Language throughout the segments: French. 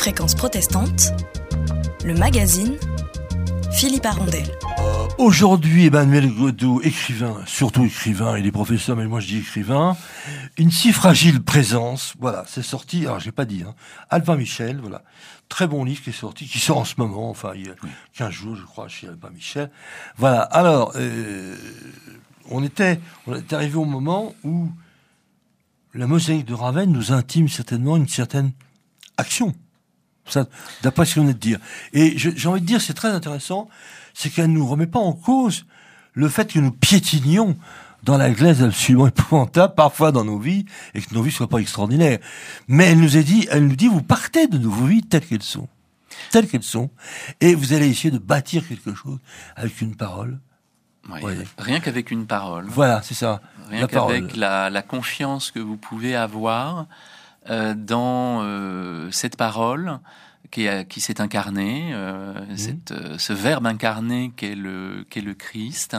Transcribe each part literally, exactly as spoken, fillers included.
Fréquence protestante, le magazine Philippe Arondel. Euh, aujourd'hui, Emmanuel Godeau, écrivain, surtout écrivain, il est professeur, mais moi je dis écrivain. Une si fragile présence, voilà, c'est sorti, alors j'ai pas dit, hein, Albin Michel, voilà. Très bon livre qui est sorti, qui sort en ce moment, enfin il y a quinze jours, je crois, chez Albin Michel. Voilà, alors, euh, on était, on était arrivé au moment où la mosaïque de Ravenne nous intime certainement une certaine action. Ça, d'après ce qu'on vient de dire. Et je, j'ai envie de dire, c'est très intéressant, c'est qu'elle ne nous remet pas en cause le fait que nous piétinions dans la glaise absolument épouvantable, parfois dans nos vies, et que nos vies soient pas extraordinaires. Mais elle nous a dit, elle nous dit, vous partez de vos vies telles qu'elles sont. Telles qu'elles sont. Et vous allez essayer de bâtir quelque chose avec une parole. Oui, Oui. Rien qu'avec une parole. Voilà, c'est ça. Rien la qu'avec la, la confiance que vous pouvez avoir euh, dans euh, cette parole qui, a, qui s'est incarnée, euh, mmh. cette, euh, ce verbe incarné qu'est le, qu'est le Christ.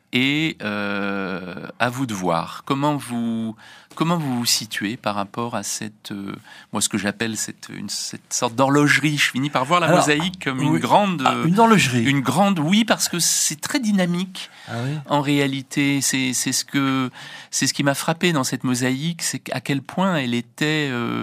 Et euh, à vous de voir comment vous comment vous vous situez par rapport à cette euh, moi ce que j'appelle cette une cette sorte d'horlogerie. Je finis par voir la Alors, mosaïque comme oui, une grande ah, une horlogerie. Une grande oui parce que c'est très dynamique. Ah oui. En réalité, c'est c'est ce que c'est ce qui m'a frappé dans cette mosaïque, c'est à quel point elle était euh,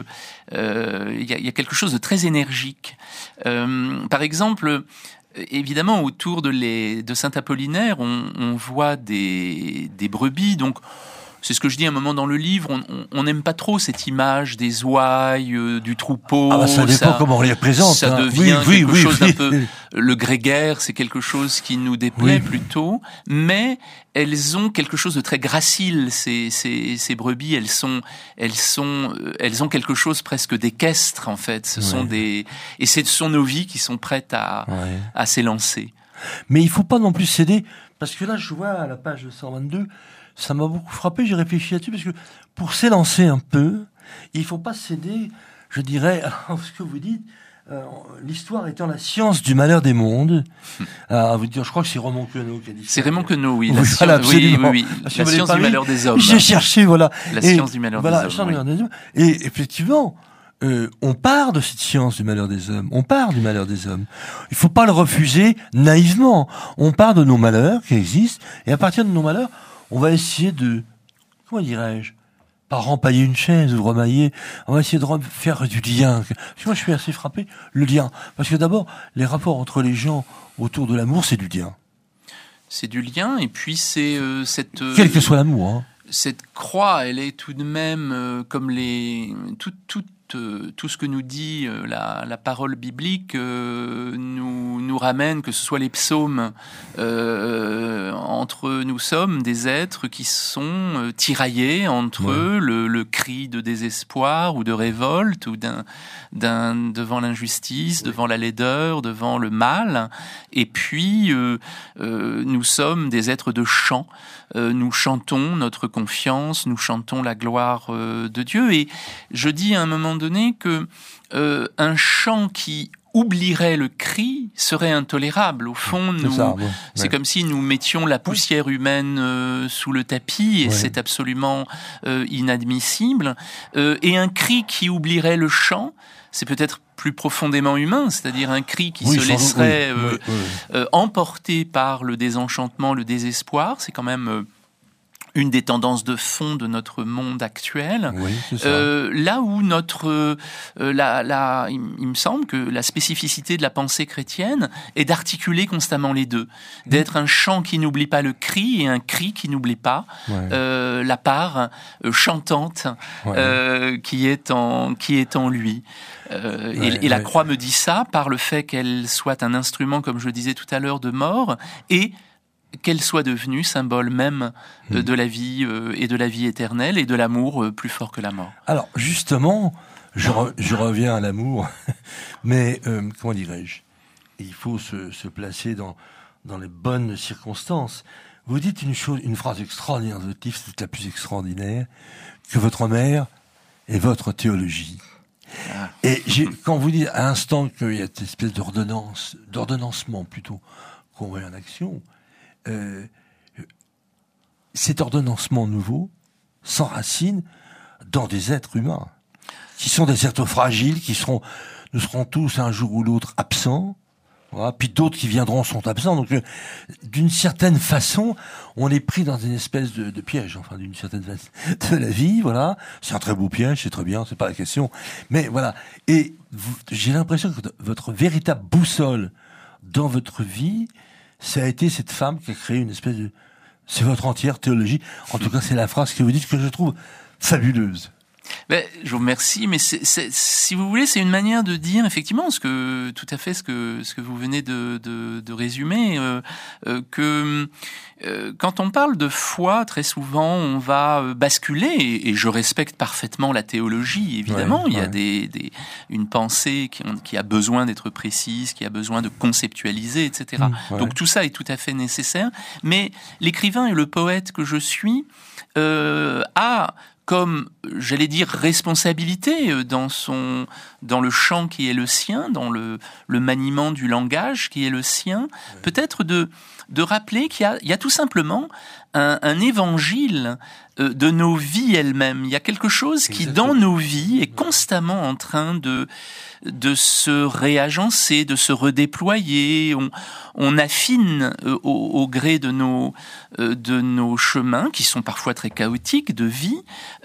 euh, il y a, il y a quelque chose de très énergique. Euh, par exemple. Évidemment, autour de, les, de Saint-Apollinaire, on, on voit des, des brebis. Donc, c'est ce que je dis à un moment dans le livre. On n'aime pas trop cette image des ouailles, euh, du troupeau. Ah bah ça dépend ça, comment on les représente. Ça hein. devient oui, quelque oui, chose oui, d'un oui. peu... Le grégaire, c'est quelque chose qui nous déplaît oui. plutôt. Mais elles ont quelque chose de très gracile. Ces, ces, ces brebis, elles sont, elles sont, elles ont quelque chose presque d'équestre en fait. Ce ouais. sont des, et ce sont nos vies qui sont prêtes à, ouais. à s'élancer. Mais il faut pas non plus céder, parce que là, je vois à la page cent vingt-deux, ça m'a beaucoup frappé. J'ai réfléchi là-dessus parce que pour s'élancer un peu, il faut pas céder. Je dirais, alors, ce que vous dites. Euh, l'histoire étant la science du malheur des mondes. Alors, vous dire, je crois que c'est Raymond Queneau qui a dit ça. C'est Raymond Queneau, oui. oui, La voilà, science, oui, oui, oui. La, la science du malheur des hommes. J'ai cherché, voilà. La et, science du malheur voilà, des hommes. Oui. Des hommes. Et effectivement, euh, on part de cette science du malheur des hommes. On part du malheur des hommes. Il faut pas le refuser naïvement. On part de nos malheurs qui existent, et à partir de nos malheurs, on va essayer de, comment dirais-je, pas rempailler une chaise ou remailler, on va essayer de faire du lien. Moi, je suis assez frappé, le lien. Parce que d'abord, les rapports entre les gens autour de l'amour, c'est du lien. C'est du lien, et puis c'est euh, cette... Euh, Quel que soit l'amour, hein. Cette croix, elle est tout de même euh, comme les... Tout, tout, euh, tout ce que nous dit euh, la, la parole biblique euh, nous, nous ramène, que ce soit les psaumes, euh, entre nous sommes des êtres qui sont euh, tiraillés entre ouais. eux, le, le cri de désespoir ou de révolte ou d'un, d'un, devant l'injustice, oui. devant la laideur, devant le mal, et puis euh, euh, nous sommes des êtres de chant. Euh, nous chantons notre confiance, nous chantons la gloire euh, de Dieu. Et je dis à un moment donné que euh, un chant qui oublierait le cri serait intolérable. Au fond, nous, c'est, ça, bon, c'est ouais. comme si nous mettions la poussière humaine euh, sous le tapis, et ouais. c'est absolument euh, inadmissible. Euh, et un cri qui oublierait le chant, c'est peut-être plus profondément humain, c'est-à-dire un cri qui oui, se laisserait oui, euh, oui, oui. Euh, emporter par le désenchantement, le désespoir. C'est quand même euh, une des tendances de fond de notre monde actuel. Oui, c'est ça. Euh, là où notre, euh, la, la, il, il me semble que la spécificité de la pensée chrétienne est d'articuler constamment les deux, d'être un chant qui n'oublie pas le cri et un cri qui n'oublie pas ouais. euh, la part euh, chantante ouais. euh, qui est en qui est en lui. Euh, ouais, et, et la ouais. croix me dit ça par le fait qu'elle soit un instrument, comme je le disais tout à l'heure, de mort, et qu'elle soit devenue symbole même euh, mmh. de la vie euh, et de la vie éternelle et de l'amour euh, plus fort que la mort. Alors justement, je, re, je reviens à l'amour, mais euh, comment dirais-je ? Il faut se, se placer dans, dans les bonnes circonstances. Vous dites une chose, une phrase extraordinaire de Tiff, c'est la plus extraordinaire, que votre mère est votre théologie. Ah. Et j'ai, quand vous dites à l'instant qu'il y a cette espèce d'ordonnance, d'ordonnancement plutôt qu'on met en action, euh, cet ordonnancement nouveau s'enracine dans des êtres humains. qui sont des êtres fragiles, qui seront, nous serons tous un jour ou l'autre absents. Voilà. Puis d'autres qui viendront sont absents. Donc, euh, d'une certaine façon, on est pris dans une espèce de, de piège, enfin, d'une certaine façon, de la vie, voilà. C'est un très beau piège, c'est très bien, c'est pas la question. Mais voilà. Et vous, j'ai l'impression que votre véritable boussole dans votre vie, ça a été cette femme qui a créé une espèce de... C'est votre entière théologie. En tout cas, c'est la phrase que vous dites que je trouve fabuleuse. Ben, je vous remercie, mais c'est, c'est, si vous voulez, c'est une manière de dire effectivement ce que tout à fait ce que ce que vous venez de de, de résumer, euh, euh, que euh, quand on parle de foi, très souvent on va basculer, et, et je respecte parfaitement la théologie. Évidemment, ouais, il y a ouais. des, des une pensée qui, qui a besoin d'être précise, qui a besoin de conceptualiser, et cetera. Mmh, ouais. Donc tout ça est tout à fait nécessaire. Mais l'écrivain et le poète que je suis euh, a comme, j'allais dire, responsabilité dans son, dans le chant qui est le sien, dans le, le maniement du langage qui est le sien, ouais. peut-être de, de rappeler qu'il y a, il y a tout simplement un, un évangile de nos vies elles-mêmes. Il y a quelque chose qui, Exactement. Dans nos vies, est constamment en train de, de se réagencer, de se redéployer. On, on affine au, au gré de nos, de nos chemins, qui sont parfois très chaotiques, de vie.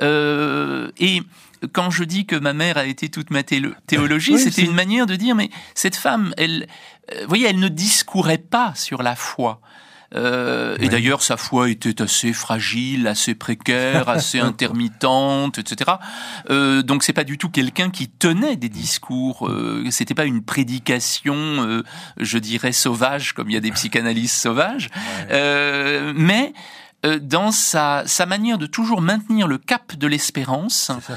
Euh, et quand je dis que ma mère a été toute ma thélo- théologie, oui, c'était c'est... une manière de dire, mais cette femme, elle, vous voyez, elle ne discourait pas sur la foi. Euh, oui. Et d'ailleurs, sa foi était assez fragile, assez précaire, assez intermittente, et cetera. Euh, donc, c'est pas du tout quelqu'un qui tenait des discours. Euh, c'était pas une prédication, euh, je dirais sauvage, comme il y a des psychanalystes sauvages. Ouais. Euh, mais euh, dans sa sa manière de toujours maintenir le cap de l'espérance, ça,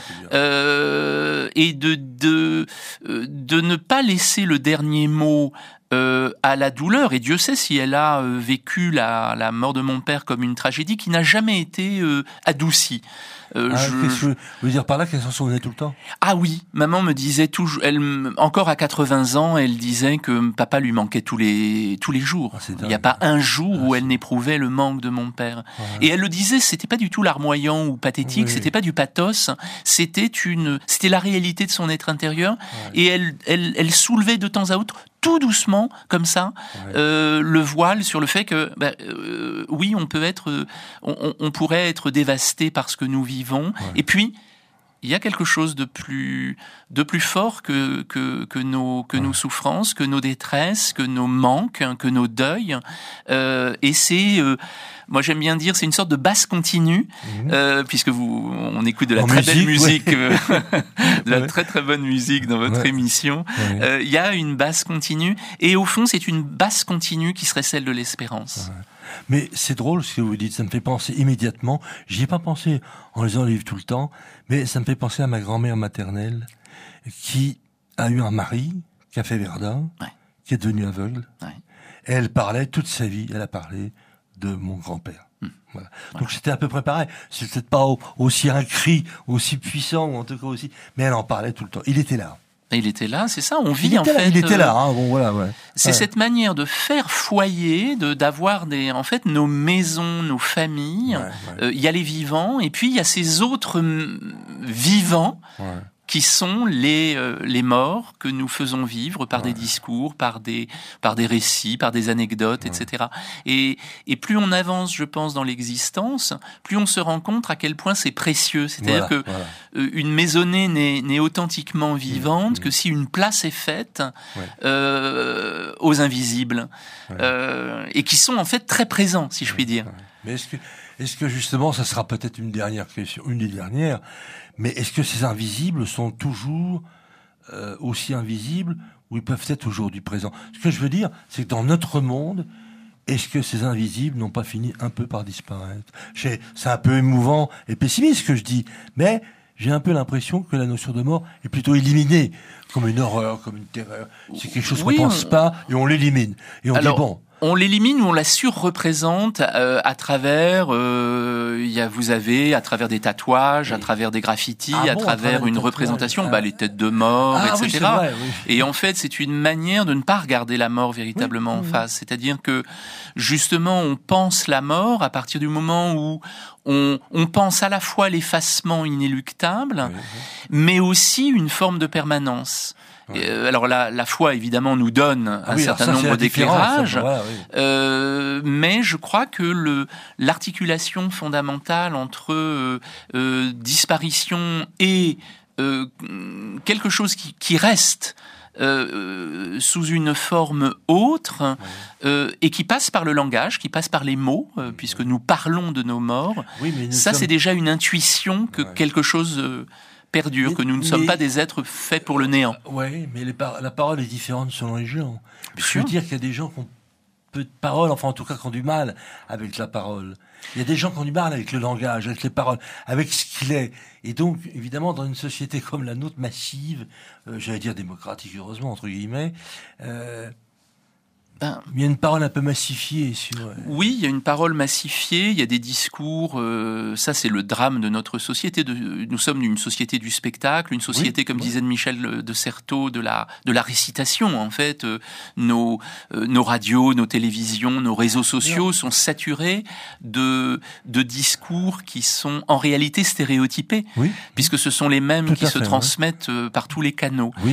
euh, et de de de ne pas laisser le dernier mot Euh, à la douleur, et Dieu sait si elle a euh, vécu la, la mort de mon père comme une tragédie qui n'a jamais été euh, adoucie. Euh, ah, je... Qu'est-ce que vous voulez dire par là, qu'elle s'en souvenait tout le temps ? Ah oui, maman me disait toujours, elle, encore à quatre-vingts ans, elle disait que papa lui manquait tous les tous les jours. Ah, il n'y a pas un jour ah, où elle n'éprouvait le manque de mon père. Ah, et elle le disait, c'était pas du tout larmoyant ou pathétique, oui. c'était pas du pathos, c'était une, c'était la réalité de son être intérieur. Oui. Et elle, elle, elle soulevait de temps à autre, tout doucement, comme ça, ouais. euh, le voile sur le fait que, bah, euh, oui, on peut être, on, on pourrait être dévasté par ce que nous vivons. Ouais. Et puis, il y a quelque chose de plus, de plus fort que que que nos que ouais. nos souffrances, que nos détresses, que nos manques, que nos deuils. Euh, et c'est euh, moi, j'aime bien dire, c'est une sorte de basse continue, mmh. euh, puisque vous, on écoute de la en très musique, belle musique, ouais. euh, de la ouais. très très bonne musique dans votre ouais. émission. Il ouais. euh, y a une basse continue, et au fond, c'est une basse continue qui serait celle de l'espérance. Ouais. Mais c'est drôle ce que vous dites, ça me fait penser immédiatement, j'y ai pas pensé en lisant le livre tout le temps, mais ça me fait penser à ma grand-mère maternelle, qui a eu un mari, qui a fait Verdun, ouais. qui est devenu aveugle, ouais. et elle parlait toute sa vie, elle a parlé de mon grand-père. Mmh. Voilà. Ouais. Donc c'était à peu près pareil. C'est peut-être pas aussi un cri, aussi puissant, ou en tout cas aussi, mais elle en parlait tout le temps. Il était là. Il était là, c'est ça, on vit il en fait. Là, il était là, hein, bon voilà, ouais. C'est ouais. cette manière de faire foyer, de d'avoir des, en fait, nos maisons, nos familles. Il ouais, ouais. euh, y a les vivants, et puis il y a ces autres m- vivants. Ouais. qui sont les euh, les morts que nous faisons vivre par ouais. des discours, par des par des récits, par des anecdotes, ouais. et cetera. Et et plus on avance, je pense, dans l'existence, plus on se rend compte à quel point c'est précieux. C'est-à-dire voilà, que voilà. Euh, une maisonnée n'est n'est authentiquement vivante mmh, que mmh. si une place est faite ouais. euh, aux invisibles ouais. euh, et qui sont en fait très présents, si je puis dire. Ouais. Mais est-ce que est-ce que justement, ça sera peut-être une dernière question, une des dernières. Mais est-ce que ces invisibles sont toujours euh, aussi invisibles ou ils peuvent être aujourd'hui présents ? Ce que je veux dire, c'est que dans notre monde, est-ce que ces invisibles n'ont pas fini un peu par disparaître ? C'est un peu émouvant et pessimiste ce que je dis, mais j'ai un peu l'impression que la notion de mort est plutôt éliminée, comme une horreur, comme une terreur. C'est quelque chose oui, qu'on ne pense on... pas et on l'élimine. Et on Alors... dit bon... On l'élimine ou on la surreprésente euh, à travers, euh, y a, vous avez à travers des tatouages, oui. à travers des graffitis, ah bon, à travers à une représentation, ah. bah, les têtes de mort, ah, et cetera. Oui, vrai, oui. Et en fait, c'est une manière de ne pas regarder la mort véritablement oui, en oui. face. C'est-à-dire que justement, on pense la mort à partir du moment où on, on pense à la fois l'effacement inéluctable, oui, oui. mais aussi une forme de permanence. Oui. Euh, alors la, la foi, évidemment, nous donne un ah oui, certain ça, nombre d'éclairages, voilà, oui. euh, mais je crois que le, l'articulation fondamentale entre euh, euh, disparition et euh, quelque chose qui, qui reste Euh, sous une forme autre oui. euh, et qui passe par le langage, qui passe par les mots, euh, puisque nous parlons de nos morts. Oui, mais ça, sommes... c'est déjà une intuition que ouais. quelque chose euh, perdure, mais, que nous ne sommes mais... pas des êtres faits pour le néant. Oui, mais les par... la parole est différente selon les gens. Bien Je veux dire qu'il y a des gens qui ont peu de parole, enfin en tout cas qui ont du mal avec la parole. Il y a des gens qui ont du mal avec le langage, avec les paroles, avec ce qu'il est. Et donc, évidemment, dans une société comme la nôtre, massive, euh, j'allais dire démocratique, heureusement, entre guillemets, euh, ben, il y a une parole un peu massifiée. Sur, euh... Oui, il y a une parole massifiée, il y a des discours, euh, ça c'est le drame de notre société. De, nous sommes une société du spectacle, une société, oui, comme oui. disait Michel de Certeau, de la, de la récitation, en fait. Euh, nos, euh, nos radios, nos télévisions, nos réseaux sociaux oui. sont saturés de, de discours qui sont en réalité stéréotypés, oui. puisque ce sont les mêmes Tout qui se fait, transmettent oui. par tous les canaux. Oui.